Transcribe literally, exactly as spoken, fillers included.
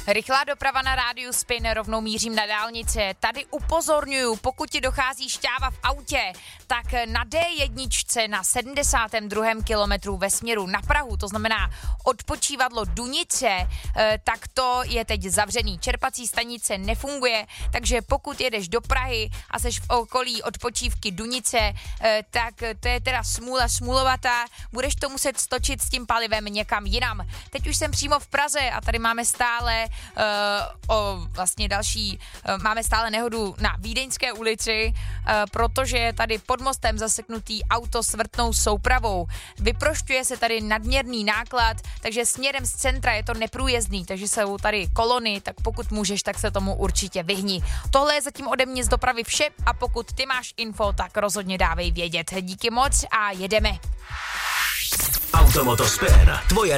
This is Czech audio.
Rychlá doprava na rádiu Spin, rovnou mířím na dálnice. Tady upozorňuju, pokud ti dochází šťáva v autě, tak na D jedna na sedmdesátém druhém kilometru ve směru na Prahu, to znamená odpočívadlo Dunice, tak to je teď zavřený. Čerpací stanice nefunguje, takže pokud jedeš do Prahy a seš v okolí odpočívky Dunice, tak to je teda smůla smůlovatá, budeš to muset stočit s tím palivem někam jinam. Teď už jsem přímo v Praze a tady máme stále uh, o vlastně další, uh, máme stále nehodu na Vídeňské ulici, uh, protože je tady pod mostem zaseknutý auto s vrtnou soupravou. Vyprošťuje se tady nadměrný náklad, takže směrem z centra je to neprůjezdný, takže jsou tady kolony, tak pokud můžeš, tak se tomu určitě vyhni. Tohle je zatím ode mě z dopravy vše a pokud ty máš info, tak rozhodně dávej vědět. Díky moc a jedeme. Automoto Spin, tvoje